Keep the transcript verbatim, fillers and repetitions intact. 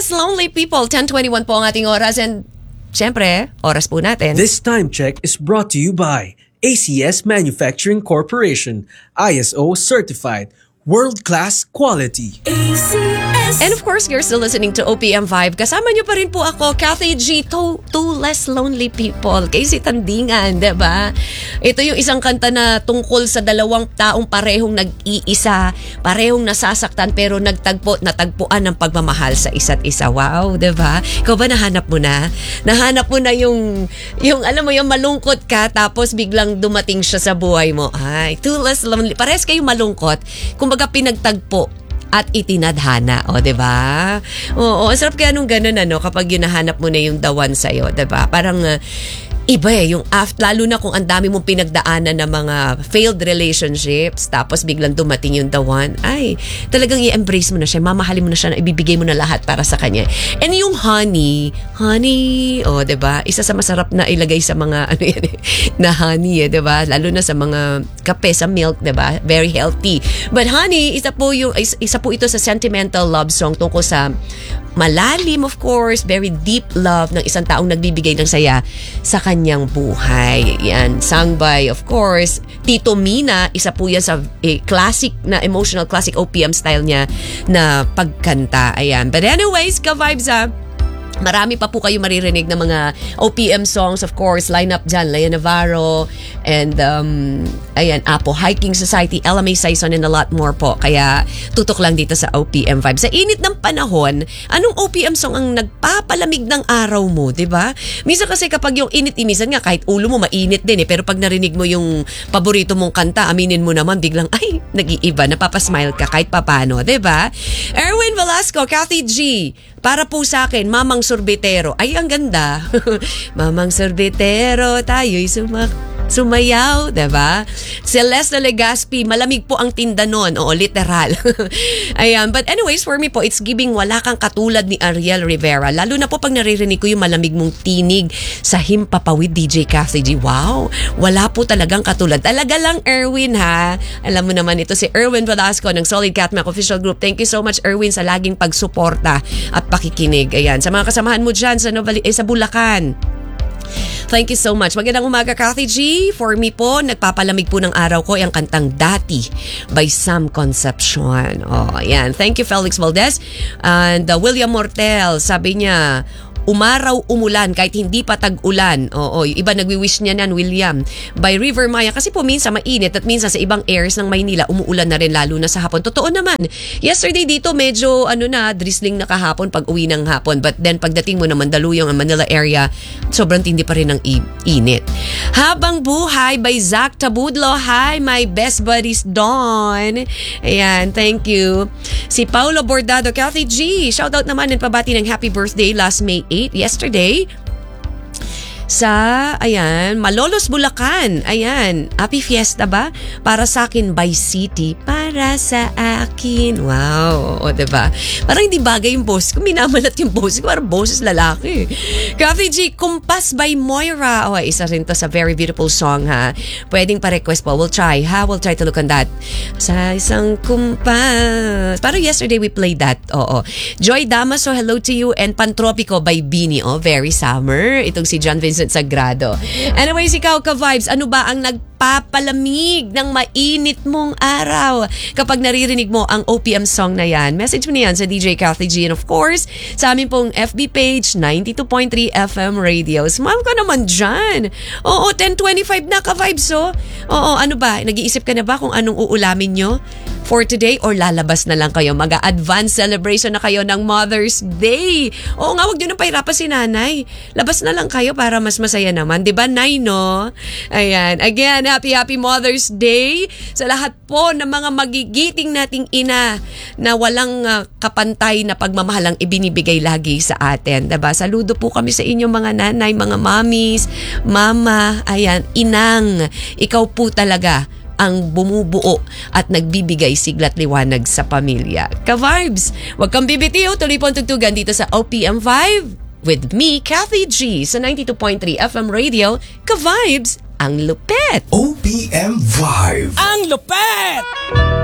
Less Lonely People, ten twenty-one po ang ating oras. And syempre, oras po natin. This time check is brought to you by A C S Manufacturing Corporation, I S O certified, world-class quality. A C S. And of course, you're still listening to O P M Vibe. Kasama niyo pa rin po ako, Kathy G, Two, two Less Lonely People. Casey Tandingan, diba? Ito yung isang kanta na tungkol sa dalawang taong parehong nag-iisa, parehong nasasaktan, pero nagtagpo, natagpuan ng pagmamahal sa isa't isa. Wow, diba? Ikaw ba nahanap mo na? Nahanap mo na yung, yung alam mo, yung malungkot ka, tapos biglang dumating siya sa buhay mo. Ay, Two Less Lonely. Parehas kayong malungkot. Kung baga pinagtagpo at itinadhana, o, diba? Oo, ang sarap kaya nung ganun, ano, kapag yun nahanap mo na yung the one sa'yo, diba? Parang, uh, iba eh, yung after, lalo na kung ang dami mong pinagdaanan ng mga failed relationships, tapos biglang dumating yung the one, ay, talagang i-embrace mo na siya, mamahalin mo na siya, na ibibigay mo na lahat para sa kanya. And yung honey, honey, oh, diba? Isa sa masarap na ilagay sa mga, ano yan eh, na honey eh, diba? Lalo na sa mga kape, sa milk, diba? Very healthy. But honey, isa po, yung, isa po ito sa sentimental love song tungkol sa malalim, of course, very deep love ng isang taong nagbibigay ng saya sa kanyang buhay. Yan, sung by, of course, Tito Mina. Isa po yan sa eh, classic na emotional, classic O P M style niya na pagkanta. Ayan. But anyways, ka-vibes ah, marami pa po kayo maririnig na mga O P M songs, of course, line up dyan, Lea Navarro, and um, ayan, Apo Hiking Society, Ella May Saison, and a lot more po. Kaya tutok lang dito sa O P M Vibe. Sa init ng panahon, anong O P M song ang nagpapalamig ng araw mo, diba? Minsan kasi kapag yung init-imisan nga, kahit ulo mo mainit din eh, pero pag narinig mo yung paborito mong kanta, aminin mo naman, biglang, ay, nag-iiba, napapasmile ka kahit papano, diba? Erwin Velasco, Kathy G, para po sa akin, Mamang Sorbetero. Ay, ang ganda. Mamang Sorbetero, tayo'y sumak sumayaw, diba? Celeste Legaspi, malamig po ang tinda nun. Oo, literal. Ayan. But anyways, for me po, it's giving wala kang katulad ni Ariel Rivera. Lalo na po pag naririnig ko yung malamig mong tinig sa Himpapawid, D J Kathy G. Wow! Wala po talagang katulad. Talaga lang, Erwin, ha? Alam mo naman, ito si Erwin Velasco ng Solid Catmac Official Group. Thank you so much, Erwin, sa laging pagsuporta at pakikinig. Ayan. Sa mga kasamahan mo dyan sa, Novali- eh, sa Bulacan. Thank you so much. Magandang umaga, Kathy G. For me po, nagpapalamig po ng araw ko yung kantang Dati by Sam Concepcion. Oh, ayan. Thank you, Felix Valdez. And uh, William Mortel, sabi niya, umaraw, umulan, kahit hindi pa tag-ulan. Oo, iba nagwi-wish niya nan, William. By River Maya, kasi po minsan mainit at minsan sa ibang areas ng Maynila, umuulan na rin lalo na sa hapon. Totoo naman. Yesterday dito, medyo ano na, drizzling na kahapon pag uwi ng hapon. But then pagdating mo naman, Mandaluyong ang Manila area, sobrang tindi pa rin ng i- init. Habang Buhay by Zach Tabudlo. Hi, my best buddies, Dawn. Ayan, thank you. Si Paulo Bordado, Kathy G. Shoutout naman and pabati ng happy birthday last May eighth, yesterday, sa, ayan, Malolos, Bulacan. Ayan, happy fiesta ba? Para sa akin by City. Para sa akin. Wow. O, diba? Parang hindi bagay yung boss ko. Minamalat yung boss ko. Parang boses lalaki. Kathy G, Kumpas by Moira. O, isa rin to sa very beautiful song, ha? Pwedeng pa-request po. We'll try, ha? We'll try to look on that. Sa isang kumpas. Parang yesterday we played that. Oo. Joy Damaso, hello to you. And Pantropico by Beanie. Oh, very summer. Itong si John Vincent Sagrado. Anyways, ikaw ka-vibes, ano ba ang nagpapalamig ng mainit mong araw kapag naririnig mo ang O P M song na yan? Message mo na yan sa D J Kathy G, and of course, sa amin pong F B page, ninety-two point three F M Radio. Smile ka naman dyan. Oo, ten twenty-five na ka-vibes, oh. Oo, ano ba? Nag-iisip ka na ba kung anong uulamin nyo for today, or lalabas na lang kayo? Mag-a-advance celebration na kayo ng Mother's Day. Oo nga, wag nyo nang pahirapan si nanay. Labas na lang kayo para mas masaya naman. Diba, Nay, no? Ayan. Again, happy, happy Mother's Day sa lahat po ng mga magigiting nating ina na walang uh, kapantay na pagmamahal ang ibinibigay lagi sa atin. Diba? Saludo po kami sa inyo mga nanay, mga mommies, mama, ayan, inang. Ikaw po talaga ang bumubuo at nagbibigay siglat liwanag sa pamilya. Ka-vibes, wag kang bibitiw, tuloy po ang tugtugan dito sa O P M five with me, Kathy G, sa ninety-two point three F M Radio. Ka-vibes, ang lupet! O P M Vibe. Ang lupet!